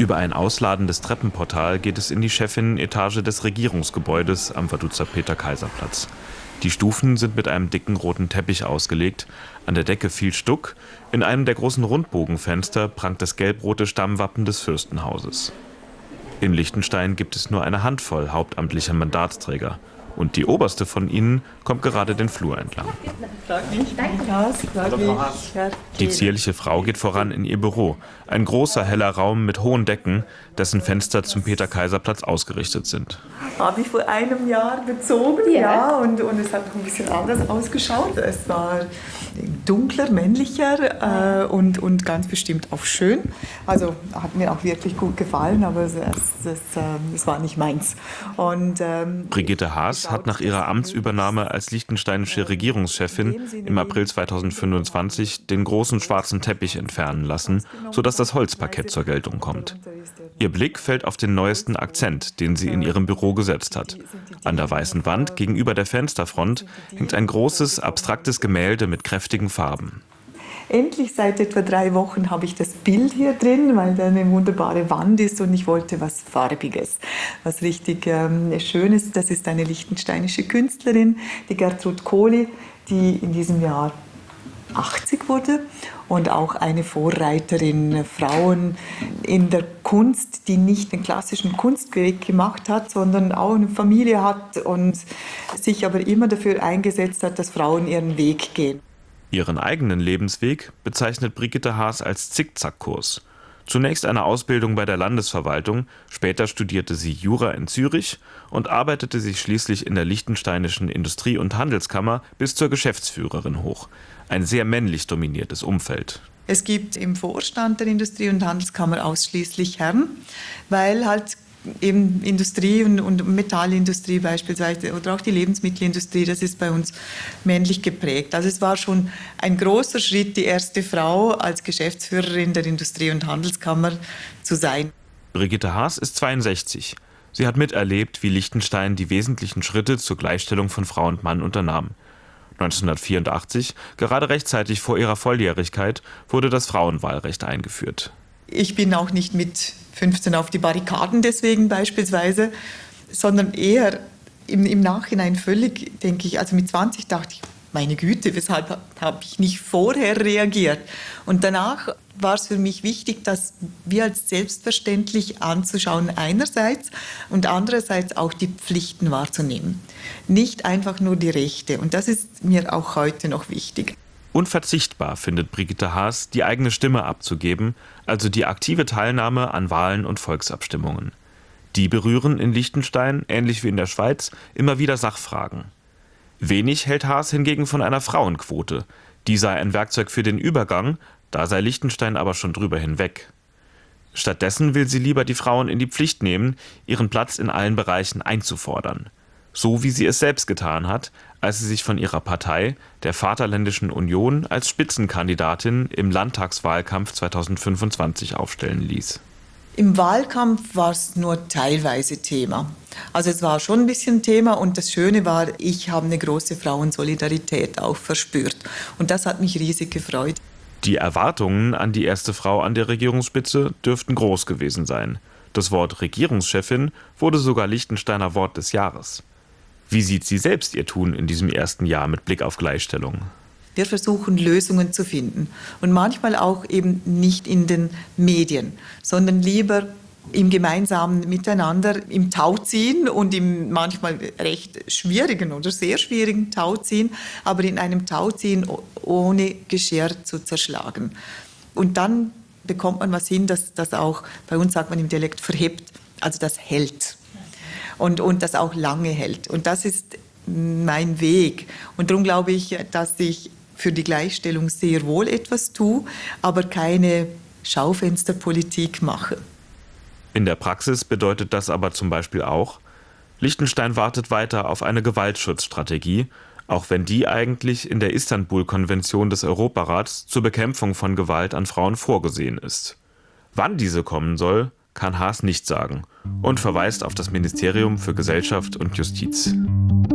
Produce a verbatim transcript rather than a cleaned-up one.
Über ein ausladendes Treppenportal geht es in die Chefinnenetage des Regierungsgebäudes am Waduzer Peter-Kaiser-Platz. Die Stufen sind mit einem dicken roten Teppich ausgelegt, an der Decke viel Stuck, in einem der großen Rundbogenfenster prangt das gelb-rote Stammwappen des Fürstenhauses. In Liechtenstein gibt es nur eine Handvoll hauptamtlicher Mandatsträger. Und die oberste von ihnen kommt gerade den Flur entlang. Die zierliche Frau geht voran in ihr Büro. Ein großer, heller Raum mit hohen Decken, dessen Fenster zum Peter-Kaiser-Platz ausgerichtet sind. Habe ich vor einem Jahr bezogen, ja, ja und, und es hat noch ein bisschen anders ausgeschaut. Es war dunkler, männlicher äh, und, und ganz bestimmt auch schön. Also hat mir auch wirklich gut gefallen, aber es, es, es war nicht meins. Und, ähm, Brigitte Haas hat nach ihrer Amtsübernahme als liechtensteinische Regierungschefin im April zweitausendfünfundzwanzig den großen schwarzen Teppich entfernen lassen, sodass das Holzparkett zur Geltung kommt. Ihr Blick fällt auf den neuesten Akzent, den sie in ihrem Büro gesetzt hat. An der weißen Wand gegenüber der Fensterfront hängt ein großes, abstraktes Gemälde mit kräftigen Farben. Endlich seit etwa drei Wochen habe ich das Bild hier drin, weil da eine wunderbare Wand ist und ich wollte was Farbiges, was richtig ähm, Schönes. Das ist eine liechtensteinische Künstlerin, die Gertrud Kohli, die in diesem Jahr achtzig wurde und auch eine Vorreiterin, Frauen in der Kunst, die nicht den klassischen Kunstweg gemacht hat, sondern auch eine Familie hat und sich aber immer dafür eingesetzt hat, dass Frauen ihren Weg gehen. Ihren eigenen Lebensweg bezeichnet Brigitte Haas als Zickzackkurs. Zunächst eine Ausbildung bei der Landesverwaltung, später studierte sie Jura in Zürich und arbeitete sich schließlich in der liechtensteinischen Industrie- und Handelskammer bis zur Geschäftsführerin hoch. Ein sehr männlich dominiertes Umfeld. Es gibt im Vorstand der Industrie- und Handelskammer ausschließlich Herren, weil halt eben Industrie und, und Metallindustrie beispielsweise oder auch die Lebensmittelindustrie, das ist bei uns männlich geprägt. Also es war schon ein großer Schritt, die erste Frau als Geschäftsführerin der Industrie- und Handelskammer zu sein. Brigitte Haas ist zweiundsechzig. Sie hat miterlebt, wie Liechtenstein die wesentlichen Schritte zur Gleichstellung von Frau und Mann unternahm. neunzehnhundertvierundachtzig, gerade rechtzeitig vor ihrer Volljährigkeit, wurde das Frauenwahlrecht eingeführt. Ich bin auch nicht mit fünfzehn auf die Barrikaden deswegen beispielsweise, sondern eher im, im Nachhinein völlig, denke ich, also mit zwanzig dachte ich, meine Güte, weshalb habe ich nicht vorher reagiert? Und danach war es für mich wichtig, das wir als selbstverständlich anzuschauen einerseits und andererseits auch die Pflichten wahrzunehmen. Nicht einfach nur die Rechte. Und das ist mir auch heute noch wichtig. Unverzichtbar findet Brigitte Haas, die eigene Stimme abzugeben, also die aktive Teilnahme an Wahlen und Volksabstimmungen. Die berühren in Liechtenstein, ähnlich wie in der Schweiz, immer wieder Sachfragen. Wenig hält Haas hingegen von einer Frauenquote. Die sei ein Werkzeug für den Übergang, da sei Liechtenstein aber schon drüber hinweg. Stattdessen will sie lieber die Frauen in die Pflicht nehmen, ihren Platz in allen Bereichen einzufordern. So wie sie es selbst getan hat, als sie sich von ihrer Partei, der Vaterländischen Union, als Spitzenkandidatin im Landtagswahlkampf zweitausendfünfundzwanzig aufstellen ließ. Im Wahlkampf war es nur teilweise Thema. Also es war schon ein bisschen Thema und das Schöne war, ich habe eine große Frauensolidarität auch verspürt. Und das hat mich riesig gefreut. Die Erwartungen an die erste Frau an der Regierungsspitze dürften groß gewesen sein. Das Wort Regierungschefin wurde sogar Liechtensteiner Wort des Jahres. Wie sieht sie selbst ihr Tun in diesem ersten Jahr mit Blick auf Gleichstellung? Wir versuchen, Lösungen zu finden. Und manchmal auch eben nicht in den Medien, sondern lieber im gemeinsamen Miteinander, im Tauziehen und im manchmal recht schwierigen oder sehr schwierigen Tauziehen, aber in einem Tauziehen ohne Geschirr zu zerschlagen. Und dann bekommt man was hin, das, das auch, bei uns sagt man im Dialekt, verhebt, also das hält. Und, und das auch lange hält. Und das ist mein Weg. Und darum glaube ich, dass ich für die Gleichstellung sehr wohl etwas tue, aber keine Schaufensterpolitik mache. In der Praxis bedeutet das aber zum Beispiel auch, Liechtenstein wartet weiter auf eine Gewaltschutzstrategie, auch wenn die eigentlich in der Istanbul-Konvention des Europarats zur Bekämpfung von Gewalt an Frauen vorgesehen ist. Wann diese kommen soll, kann Haas nicht sagen und verweist auf das Ministerium für Gesellschaft und Justiz.